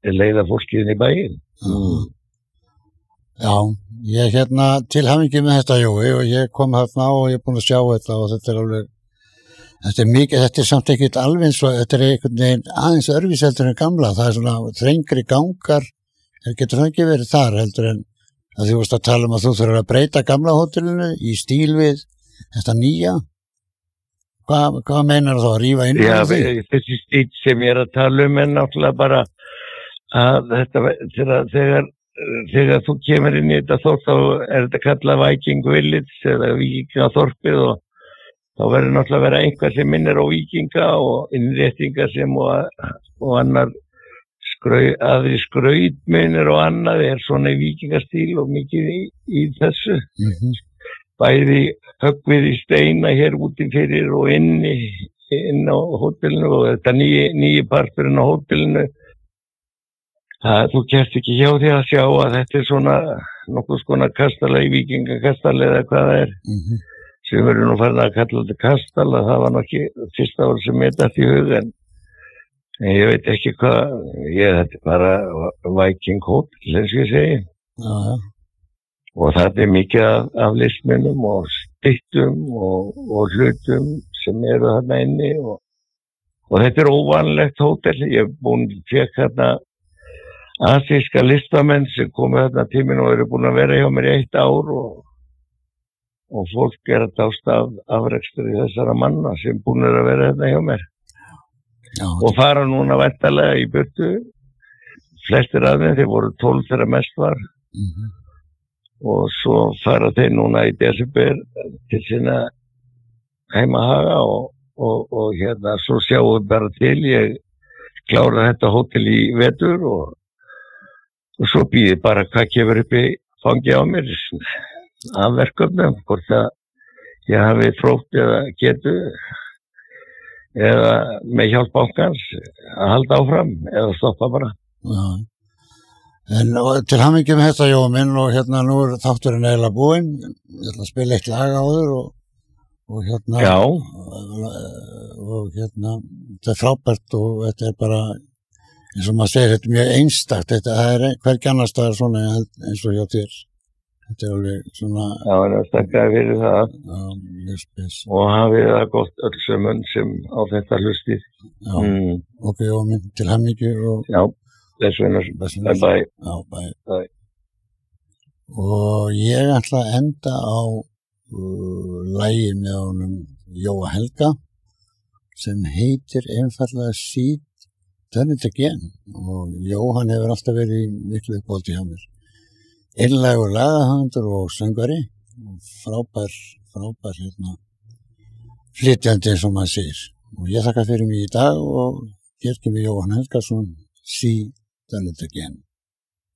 leiða fólkið inn í bæinn. Já, ég til hamingju með þetta, Jói, og ég kom þarna og ég er búinn að sjá þetta og þetta alveg, þetta mikið, þetta samt ekkert alveg eins og þetta einhvern veginn aðeins öðruvíseldur en gamla, það svona þrengri gangar, getur það ekki verið þar heldur en að þú varst að tala að þú þurfir að breyta gamla hótelinu í stíl við þetta nýja. Hvað meinar þá að rífa inn? Já, þessi stíl sem ég að tala er náttúrulega bara að þetta, þegar þú kemur inn í þetta þorp, þá þetta kallað Viking Village eða Víkingaþorpið og þá verður náttúrulega að vera einhver sem minnir á víkinga og innréttingar sem og annar aðri skrautmunir og annað svona í víkingastíl og mikið í þessu. Bæði höggvið í steina hér úti fyrir og inn á hótelinu og þetta nýji parturinn á hótelinu. Þú kemst ekki hjá því að sjá að þetta svona nokkuð skona kastala í víkingakastala eða hvað það sem verður nú farin að kalla þetta kastala, það var nokkið fyrsta ár sem ég datt í hug en ég veit ekki hvað, þetta bara Viking Hotel, eins og ég segi. Og það mikið af listmunum og styttum og hlutum sem eru þarna inni og þetta óvanlegt hótel. Ég fekk þarna asíska listamenn sem komu þarna tíminn og eru búin að vera hjá mér í 1 ár og fólk að dást af afrekstur í þessara manna sem búin að vera þarna hjá mér. Og fara núna væntanlega í burtu. Flestir af þeim, þeir voru 12 þegar mest var. Og svo fara þeir núna í desember til sína heimahaga og svo sjáum við bara til. Ég klára þetta hótel í vetur og svo býði bara hvað kemur upp í fangi á mér af verkefnum, hvort að ég hafi þrótt eða getu eða með hjálp bankans að halda áfram eða stoppa bara. En til hamingju með þetta, Jói minn, og nú þátturinn eiginlega búinn. Ég ætla að spila eitt lag á þér og þetta frábært og þetta bara eins og maður segir, þetta mjög einstakt, þetta hvergi annars staðar svona eins og hjá þér. Þetta alveg svona... Já, en þakkaði fyrir það. Já, mjög spes. Og hafið það gott öll sömum sem á þetta hlustið. Já, ok, og minn til hamingju og... Já, blessunar. Bye. Já, bye. Og ég ætla að enda á lagi með honum Jóa Helga sem heitir einfallega Seed Done It Again og Jóhann hefur alltaf verið í miklu uppáldi hjá mér. Einlægur lagahöfundur og söngvari og frábær flytjandi eins og maður segir. Og ég þakka fyrir mig í dag og hér kemur Jóhann Helgason Seed Done It Again.